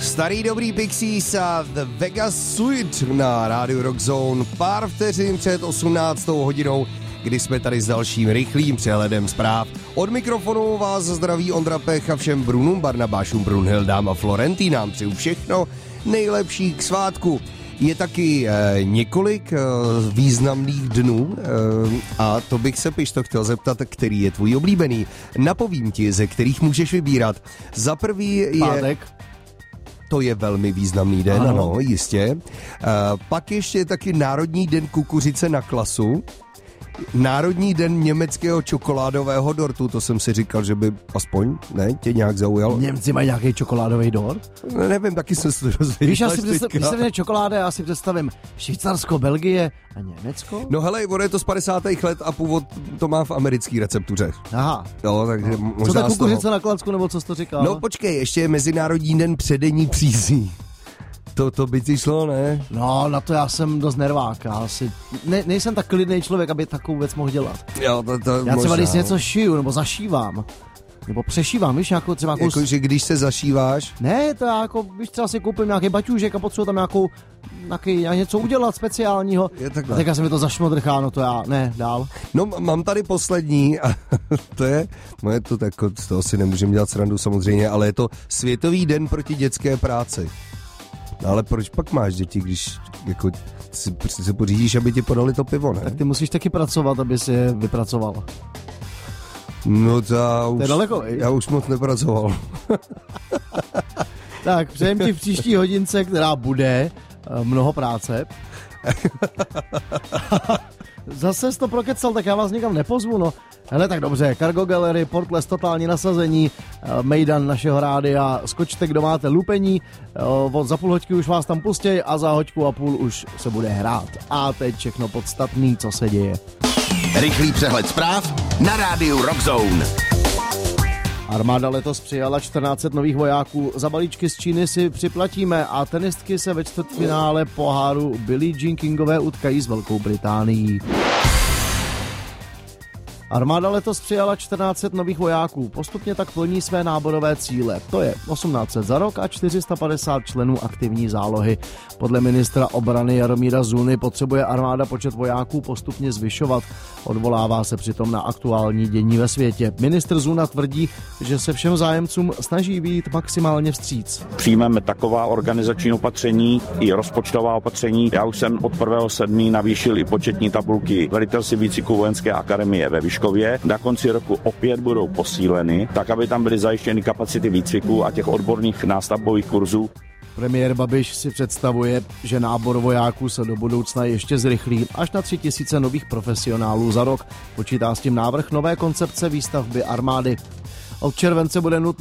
Starý dobrý Pixies a The Vegas Suite na rádiu Rock Zone. Pár vteřin před 18. hodinou, kdy jsme tady s dalším rychlým přehledem zpráv. Od mikrofonu vás zdraví Ondra Pech a všem Brunům, Barnabášům, Brunhildám a Florentínám přeju všechno nejlepší k svátku. Je taky několik významných dnů a to bych se Pišto chtěl zeptat, který je tvůj oblíbený. Napovím ti, ze kterých můžeš vybírat. Za prvý je... Pátek. To je velmi významný den, ano, jistě. Pak ještě taky Národní den kukuřice na klasu. Národní den německého čokoládového dortu, to jsem si říkal, že by aspoň, ne, tě nějak zaujal. Němci mají nějaký čokoládový dort? Nevím, taky jsem se to dozvěděl. Víš, když se čokoláda, já si představím Švýcarsko, Belgie a Německo? No hele, ono je to z 50. let a původ to má v americké receptuře. Aha. No, takže možná co ta kukuřice na klacku, nebo co jsi to říkal? No počkej, ještě je Mezinárodní den předení přízí. To by ti šlo, ne? No, na to já jsem dost nervák. Já asi nejsem tak klidný člověk, aby takovou věc mohl dělat. Jo, já třeba když něco šiju, nebo zašívám, nebo přešívám, víš, jako třeba jako, že když se zašíváš? Ne, to já jako, když třeba si koupím nějaký baťůžek a potřebuji tam něco udělat speciálního. A teďka se mi to zašmodrchá, no to já, ne, dál. No, mám tady poslední a to je, z toho si nemůžeme dělat srandu samozřejmě, ale je to Světový den proti dětské práci. No ale proč pak máš děti, když jako si pořídíš, aby ti podali to pivo, ne? Tak ty musíš taky pracovat, aby si je vypracoval. No to je daleko, já už moc nepracoval. Tak, přejem ti v příští hodince, která bude mnoho práce. Zase jsi to prokecal, tak já vás nikam nepozvu, no. Hele, tak dobře, Cargo Gallery, Portless, totální nasazení, mejdan našeho rádia, skočte, kdo máte lupení, za půl hoďky už vás tam pustěj a za hoďku a půl už se bude hrát. A teď všechno podstatný, co se děje. Rychlý přehled zpráv na rádiu Rock Zone. Armáda letos přijala 1400 nových vojáků, za balíčky z Číny si připlatíme a tenistky se ve čtvrtfinále poháru Billie Jean Kingové utkají s Velkou Británií. Armáda letos přijala 1400 nových vojáků, postupně tak plní své náborové cíle. To je 1800 za rok a 450 členů aktivní zálohy. Podle ministra obrany Jaromíra Zuny potřebuje armáda počet vojáků postupně zvyšovat. Odvolává se přitom na aktuální dění ve světě. Ministr Zuna tvrdí, že se všem zájemcům snaží být maximálně vstříc. Přijmeme taková organizační opatření i rozpočtová opatření. Já už jsem od 1.7. navýšil i početní tabulky velitelství výcviku vojenské akademie ve Vyškově. Na konci roku opět budou posíleny, tak aby tam byly zajištěny kapacity výcviku a těch odborných nástavbových kurzů. Premiér Babiš si představuje, že nábor vojáků se do budoucna ještě zrychlí až na 3000 nových profesionálů za rok. Počítá s tím návrh nové koncepce výstavby armády. Od července bude nutné